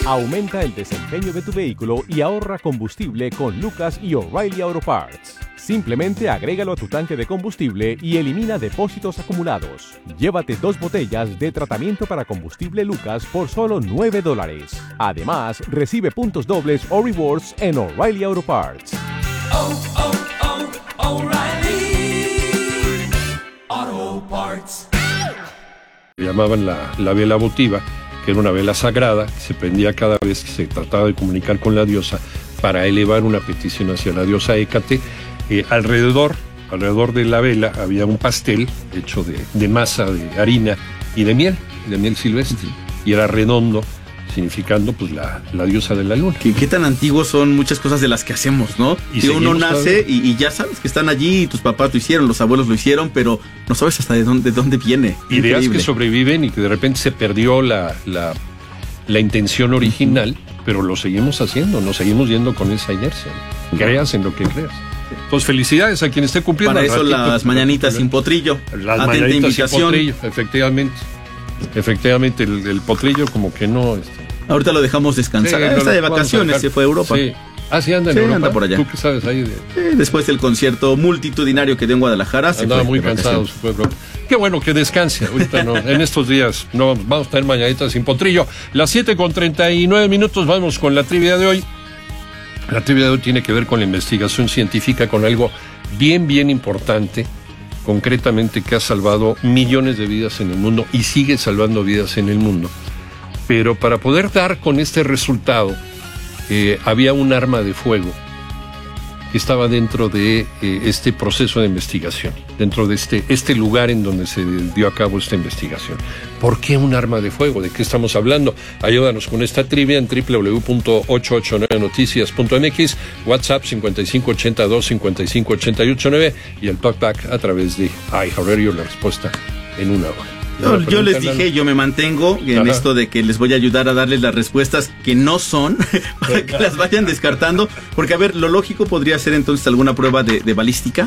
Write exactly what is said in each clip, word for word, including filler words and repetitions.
Aumenta el desempeño de tu vehículo y ahorra combustible con Lucas y O'Reilly Auto Parts. Simplemente agrégalo a tu tanque de combustible y elimina depósitos acumulados. Llévate dos botellas de tratamiento para combustible Lucas por solo nueve dólares. Además, recibe puntos dobles o rewards en O'Reilly Auto Parts. Oh, oh, oh, O'Reilly Auto Parts. Llamaban la, la vela votiva, que era una vela sagrada que se prendía cada vez que se trataba de comunicar con la diosa para elevar una petición hacia la diosa Hécate. Eh, alrededor, alrededor de la vela había un pastel hecho de, de masa, de harina y de miel, de miel silvestre, y era redondo, significando pues la, la diosa de la luna. ¿Qué, qué tan antiguos son muchas cosas de las que hacemos, ¿no? Y que uno nace y, y ya sabes que están allí, y tus papás lo hicieron, los abuelos lo hicieron, pero no sabes hasta de dónde, de dónde viene. Ideas Increíble. que sobreviven y que de repente se perdió la, la, la intención original, pero lo seguimos haciendo, nos seguimos yendo con esa inercia. Creas en lo que creas. Pues felicidades a quien esté cumpliendo. Para eso ratito, las mañanitas sin potrillo. Las Atenta mañanitas invitación. sin potrillo, efectivamente. Efectivamente, el, el potrillo como que no... Este... Ahorita lo dejamos descansar. Sí, Ah, está lo de vamos a vacaciones, dejar. se fue a Europa. Sí. Ah, sí, anda en Sí, Europa. anda por allá. ¿Tú qué sabes ahí? De... Sí, después del concierto multitudinario que dio en Guadalajara, se Andaba fue muy de cansado vacaciones. su pueblo. Qué bueno que descanse. Ahorita no, en estos días no vamos a tener mañanitas sin potrillo. Las siete con treinta y nueve minutos, vamos con la trivia de hoy. La trivia de hoy tiene que ver con la investigación científica, con algo bien, bien importante, concretamente que ha salvado millones de vidas en el mundo y sigue salvando vidas en el mundo. Pero para poder dar con este resultado, eh, había un arma de fuego que estaba dentro de eh, este proceso de investigación, dentro de este, este lugar en donde se dio a cabo esta investigación. ¿Por qué un arma de fuego? ¿De qué estamos hablando? Ayúdanos con esta trivia en doble u doble u doble u punto ochocientos ochenta y nueve noticias punto m x, WhatsApp cincuenta y cinco ochenta y dos cincuenta y cinco ochenta y ocho nueve y el talkback a través de iHeartRadio, la respuesta en una hora. Yo, yo les dije, yo me mantengo en Ajá. esto de que les voy a ayudar a darles las respuestas que no son, para que las vayan descartando. Porque, a ver, lo lógico podría ser entonces alguna prueba de, de balística.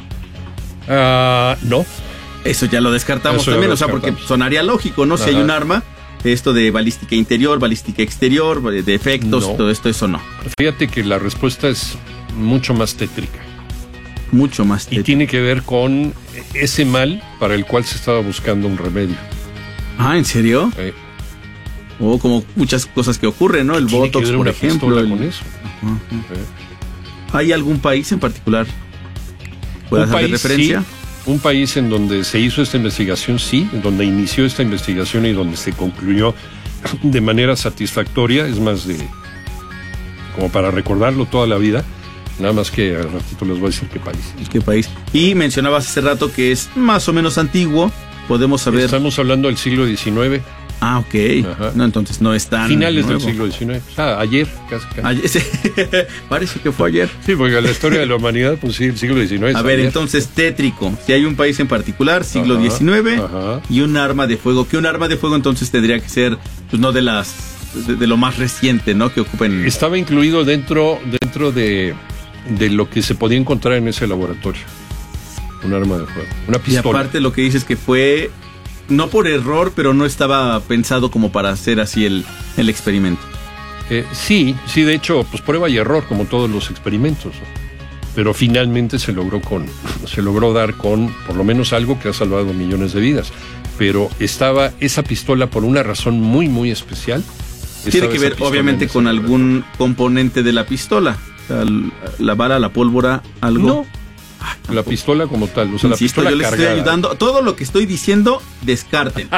Ah, no. Eso ya lo descartamos Eso ya también, lo o sea, porque descartamos. sonaría lógico, ¿no? Si Ajá. hay un arma, esto de balística interior, balística exterior, de efectos, No. todo esto, eso no. Fíjate que la respuesta es mucho más tétrica. Mucho más. Y tiene que ver con ese mal para el cual se estaba buscando un remedio. Ah, ¿en serio? Eh, O como muchas cosas que ocurren, ¿no? El tiene que Botox, ver por una ejemplo. pistola el- con eso. Ajá. Eh. ¿Hay algún país en particular? ¿Puedes Un hacer país, referencia? sí, un país en donde se hizo esta investigación, sí, en donde inició esta investigación y donde se concluyó de manera satisfactoria, es más de como para recordarlo toda la vida, nada más que al ratito les voy a decir qué país. ¿Qué país? Y mencionabas hace rato que es más o menos antiguo. Podemos saber. Estamos hablando del siglo diecinueve, Ah, ok. Ajá. No, entonces no es tan. finales nuevo. del siglo diecinueve, o sea, ayer, casi, casi. Ayer- sí, parece que fue ayer. Sí, porque la historia de la humanidad, pues sí, el siglo diecinueve. es A ver, ayer. entonces, tétrico. Si hay un país en particular, siglo Ajá, diecinueve, ajá. y un arma de fuego. Que un arma de fuego entonces tendría que ser, pues no de las. de, de lo más reciente, ¿no? Que ocupen. Estaba incluido dentro, dentro de, de lo que se podía encontrar en ese laboratorio. Un arma de fuego. Una Y pistola. aparte lo que dices que fue. No por error, pero no estaba pensado como para hacer así el, el experimento. Eh, sí, sí, de hecho, pues prueba y error, como todos los experimentos. ¿No? Pero finalmente se logró con, se logró dar con por lo menos algo que ha salvado millones de vidas. Pero estaba esa pistola por una razón muy, muy especial. Tiene Estaba que esa ver, pistola obviamente, en ese con laboratorio. algún componente de la pistola. O sea, l- la bala, la pólvora, algo. No, la pistola como tal, o sea, Insisto, la yo pistola les estoy cargada. ayudando. Todo lo que estoy diciendo, descarten.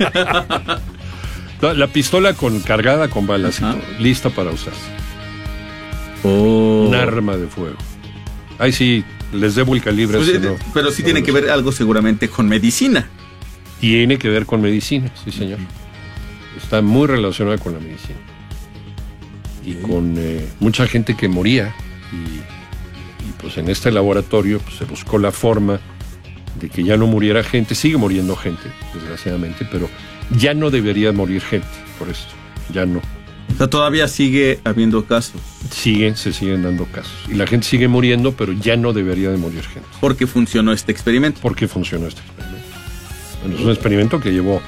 La, la pistola con cargada con balas y Ajá. todo, lista para usarse. Oh. Un arma de fuego. Ahí sí, les debo el calibre. Pues, ese, eh, no. pero sí No tiene lo que sé. ver algo seguramente con medicina. Tiene que ver con medicina, sí señor. Está muy relacionada con la medicina. Y con eh, mucha gente que moría. Y, y pues en este laboratorio pues, se buscó la forma de que ya no muriera gente. Sigue muriendo gente, desgraciadamente, pero ya no debería morir gente por esto. Ya no. O sea, todavía sigue habiendo casos. Siguen, se siguen dando casos. Y la gente sigue muriendo, pero ya no debería de morir gente. Porque funcionó este experimento. ¿Por qué funcionó este experimento? Bueno, es un experimento que llevó